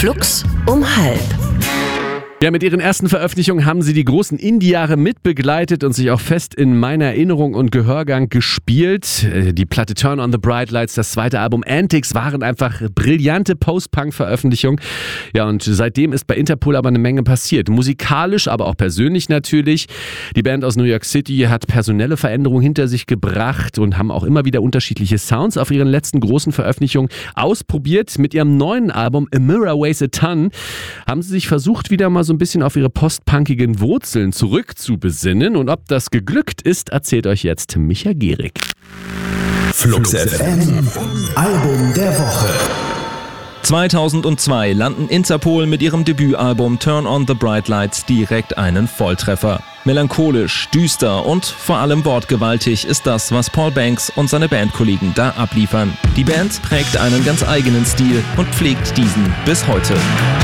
Flux um 12:30. Ja, mit ihren ersten Veröffentlichungen haben sie die großen Indie-Jahre mitbegleitet und sich auch fest in meiner Erinnerung und Gehörgang gespielt. Die Platte Turn on the Bright Lights, das zweite Album Antics waren einfach brillante Post-Punk-Veröffentlichungen. Ja, und seitdem ist bei Interpol aber eine Menge passiert. Musikalisch, aber auch persönlich natürlich. Die Band aus New York City hat personelle Veränderungen hinter sich gebracht und haben auch immer wieder unterschiedliche Sounds auf ihren letzten großen Veröffentlichungen ausprobiert. Mit ihrem neuen Album A Mirror Weighs a Ton haben sie sich versucht, wieder mal so ein bisschen auf ihre postpunkigen Wurzeln zurückzubesinnen. Und ob das geglückt ist, erzählt euch jetzt Micha Gehrig. Flux FM Album der Woche. 2002 landen Interpol mit ihrem Debütalbum Turn on the Bright Lights direkt einen Volltreffer. Melancholisch, düster und vor allem wortgewaltig ist das, was Paul Banks und seine Bandkollegen da abliefern. Die Band prägt einen ganz eigenen Stil und pflegt diesen bis heute.